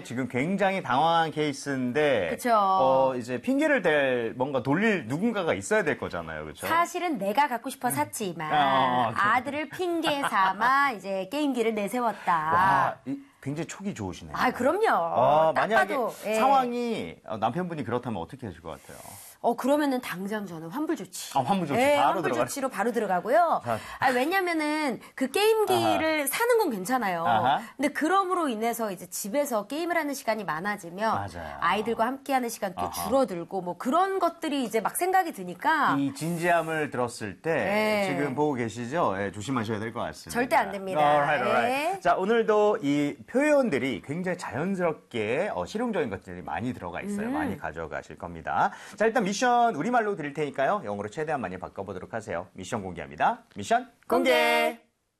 지금 굉장히 당황한 케이스인데 그쵸. 이제 핑계를 댈 뭔가 돌릴 누군가가 있어야 될 거잖아요. 그렇죠? 사실은 내가 갖고 싶어 샀지만 아들을 핑계 삼아 이제 게임기를 내세웠다. 와, 굉장히 촉이 좋으시네요. 아, 그럼요. 딱 만약에 봐도, 예. 상황이 남편분이 그렇다면 어떻게 하실 것 같아요? 그러면은 당장 저는 환불 조치. 환불 조치 네, 바로 환불 들어가요? 조치로 바로 들어가고요. 왜냐면은 그 게임기를 사는 건 괜찮아요. 아하. 근데 그럼으로 인해서 이제 집에서 게임을 하는 시간이 많아지면 맞아요. 아이들과 함께하는 시간도 줄어들고 뭐 그런 것들이 이제 막 생각이 드니까 이 진지함을 들었을 때 네. 지금 보고 계시죠? 예, 조심하셔야 될 것 같습니다. 절대 안 됩니다. alright. 네. 자, 오늘도 이 표현들이 굉장히 자연스럽게 실용적인 것들이 많이 들어가 있어요. 많이 가져가실 겁니다. 자, 일단 미션 우리말로 드릴 테니까요. 영어로 최대한 많이 바꿔보도록 하세요. 미션 공개합니다. 미션 공개!